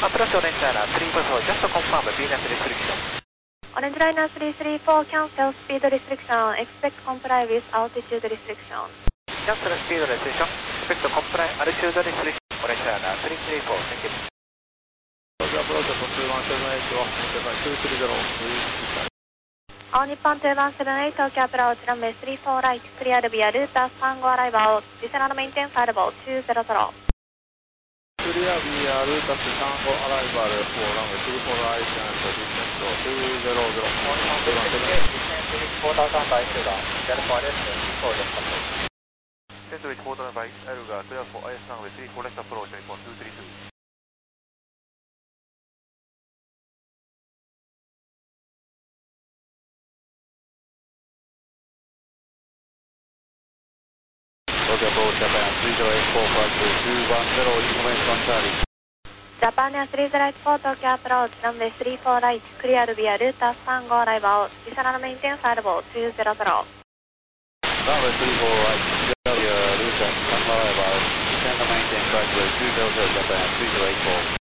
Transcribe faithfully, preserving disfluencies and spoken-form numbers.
Approach Orange Liner three four four, just to confirm Venus restriction. Orange Liner three three four, cancel speed restriction, expect comply with altitude restriction. Cancel speed restriction, expect comply altitude restriction. Orange Liner three three four, thank you. Approach two one seven eight, two three zero, three. All Nippon two one seven eight, Tokyo approach runway three four right, clear via Ruta Tango arrival, descend maintain firewall two zero zero. Clear via Ruta Tango arrival for runway three four right and descend two zero zero. All Nippon two one seven eight, descend four thousand by Elga, Delta Left four left approach. Descend with four thousand by Elga, clear for I S runway three four left approach, Nippon two three two. Tokyo approach Japan three zero eight four five two one zero, information on Charlie. Japan three zero eight four, Tokyo approach runway three four right, clear via Ruta Tango arrival, descend maintain firewall two zero zero. Runway three four right, clear via Ruta Tango arrival, descend maintain firewall two zero zero, Japan three zero eight four.